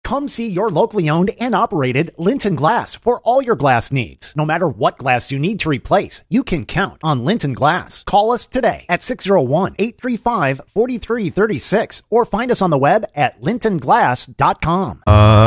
Come see your locally owned and operated Linton Glass for all your glass needs. No matter what glass you need to replace, you can count on Linton Glass. Call us today at 601-835-4336 or find us on the web at lintonglass.com.